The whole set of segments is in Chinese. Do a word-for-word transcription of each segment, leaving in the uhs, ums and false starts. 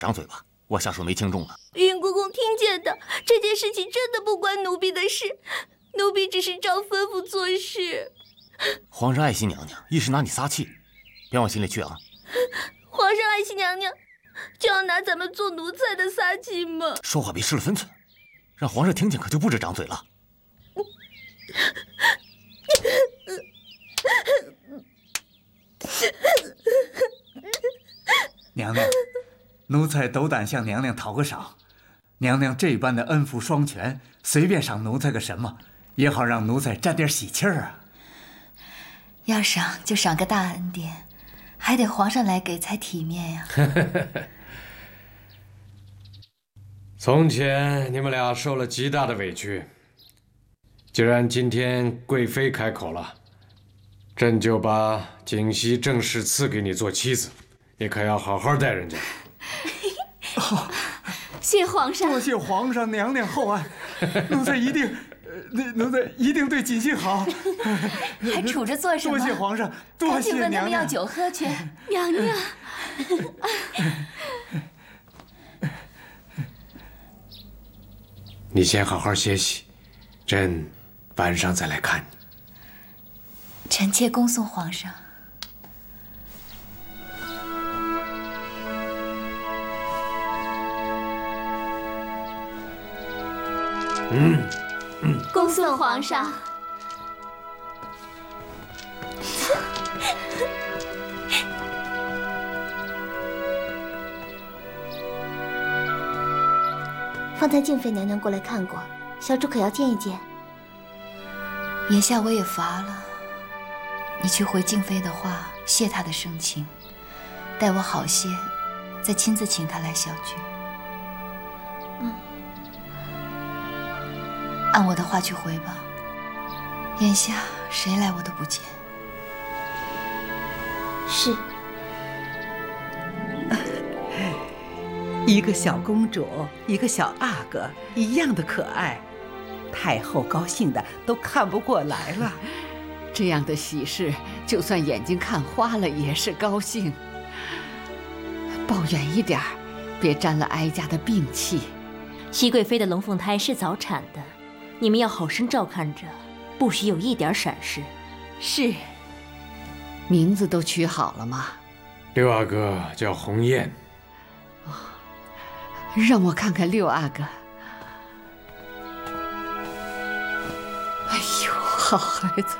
掌嘴吧，我下属没轻重了。 云公公听见的，这件事情真的不关奴婢的事，奴婢只是照吩咐做事。 皇上爱惜娘娘，一时拿你撒气，别往心里去啊。 皇上爱惜娘娘，就要拿咱们做奴才的撒气吗？ 说话别失了分寸，让皇上听见可就不止掌嘴了。 娘娘，奴才斗胆向娘娘讨个赏，娘娘这般的恩福双全，随便赏奴才个什么，也好让奴才沾点喜气儿啊。 要赏就赏个大恩典，还得皇上来给才体面呀。 从前你们俩受了极大的委屈，既然今天贵妃开口了，朕就把锦汐正式赐给你做妻子，你可要好好待人家。 谢皇上， 多谢皇上娘娘厚爱，奴才一定，呃，奴才一定对锦汐好。 还杵着做什么？ 多谢皇上，多谢娘娘。 赶紧问他们要酒喝去。 娘娘。 你先好好歇息，朕晚上再来看你。 臣妾恭送皇上。 嗯嗯， 恭送皇上。 方才静妃娘娘过来看过，小主可要见一见。 眼下我也乏了，你去回静妃的话，谢她的盛情，待我好些，再亲自请她来小聚。 嗯， 按我的话去回吧。眼下谁来我都不见。 是。 一个小公主，一个小阿哥，一样的可爱，太后高兴的都看不过来了。 这样的喜事，就算眼睛看花了也是高兴。抱远一点儿，别沾了哀家的病气。 熹贵妃的龙凤胎是早产的，你们要好生照看着，不许有一点闪失。 是。名字都取好了吗？ 六阿哥叫鸿雁。 让我看看六阿哥。哎呦，好孩子，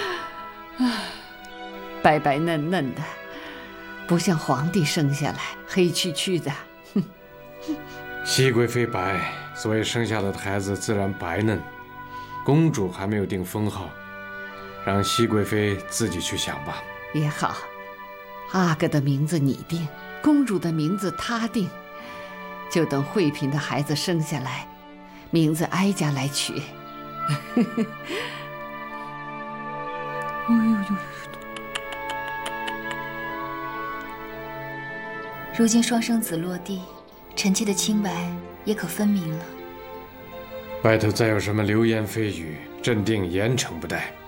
白白嫩嫩的，不像皇帝生下来黑黢黢的。 熹贵妃白，所以生下来的孩子自然白嫩。公主还没有定封号，让熹贵妃自己去想吧。 也好，阿哥的名字你定，公主的名字他定。就等惠嫔的孩子生下来，名字哀家来取。哎呦呦！ 如今双生子落地，臣妾的清白也可分明了。 外头再有什么流言蜚语，朕定严惩不贷。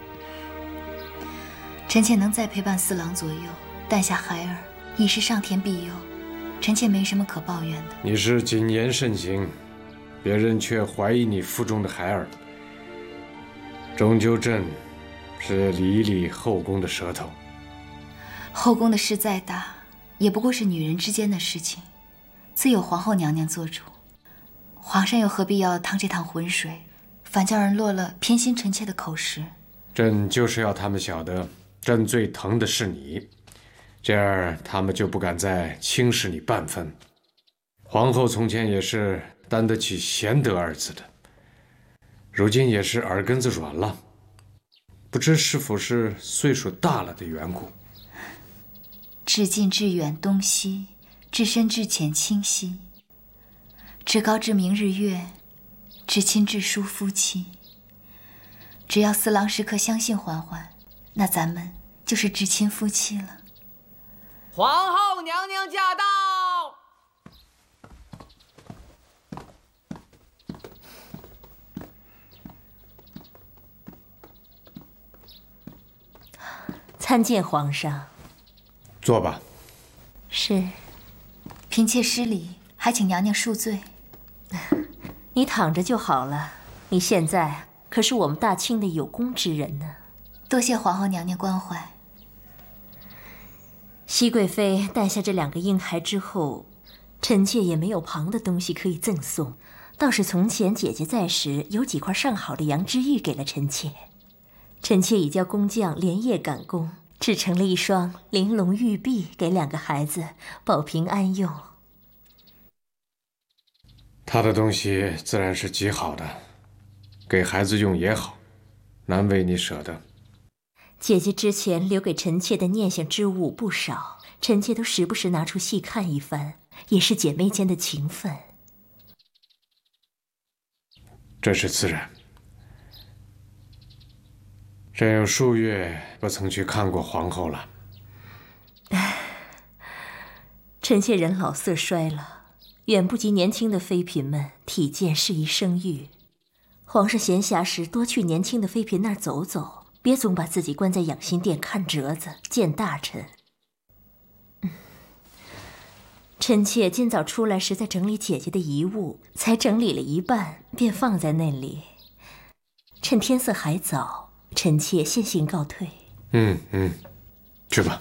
臣妾能再陪伴四郎左右，诞下孩儿，已是上天庇佑。臣妾没什么可抱怨的。 你是谨言慎行，别人却怀疑你腹中的孩儿。终究朕是理一理后宫的舌头。 后宫的事再大，也不过是女人之间的事情，自有皇后娘娘做主。皇上又何必要趟这趟浑水，反叫人落了偏心臣妾的口实？ 朕就是要他们晓得，朕最疼的是你。这样他们就不敢再轻视你半分。皇后从前也是担得起贤德二字的，如今也是耳根子软了，不知是否是岁数大了的缘故。 至近至远东西，至深至浅清晰，至高至明日月，至亲至疏夫妻。只要四郎时刻相信嬛嬛，那咱们就是至亲夫妻了。 皇后娘娘驾到！ 参见皇上。 坐吧。 是。 嫔妾失礼，还请娘娘恕罪。 你躺着就好了。你现在可是我们大清的有功之人呢。 多谢皇后娘娘关怀。 熹贵妃诞下这两个婴孩之后，臣妾也没有旁的东西可以赠送，倒是从前姐姐在时有几块上好的羊脂玉给了臣妾。臣妾已叫工匠连夜赶工，制成了一双玲珑玉璧给两个孩子保平安用。 他的东西自然是极好的，给孩子用也好，难为你舍得。 姐姐之前留给臣妾的念想之物不少，臣妾都时不时拿出细看一番，也是姐妹间的情分。 这是自然。朕有数月不曾去看过皇后了。 臣妾人老色衰了，远不及年轻的妃嫔们体健适宜生育。皇上闲暇时多去年轻的妃嫔那儿走走，别总把自己关在养心殿看折子见大臣。嗯，臣妾今早出来时在整理姐姐的遗物，才整理了一半便放在那里。趁天色还早，臣妾先行告退。 嗯嗯，去吧。